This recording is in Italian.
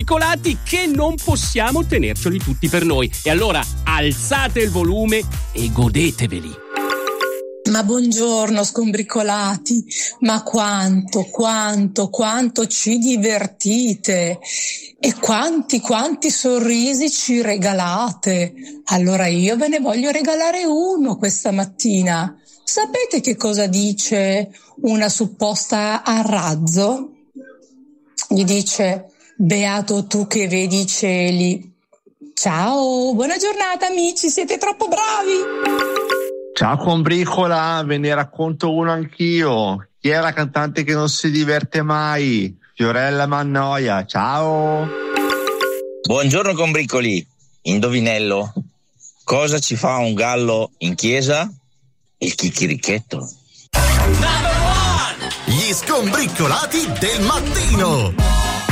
skombricolati che non possiamo tenerceli tutti per noi. E allora alzate il volume e godeteveli. Ma buongiorno skombricolati, ma quanto ci divertite e quanti sorrisi ci regalate. Allora io ve ne voglio regalare uno questa mattina. Sapete che cosa dice una supposta a razzo? Gli dice: beato tu che vedi i cieli. Ciao, buona giornata amici, siete troppo bravi. Ciao combricola, ve ne racconto uno anch'io. Chi è la cantante che non si diverte mai? Fiorella Mannoia, ciao. Buongiorno combricoli, indovinello. Cosa ci fa un gallo in chiesa? Il chicchirichetto. Gli skombricolati del mattino.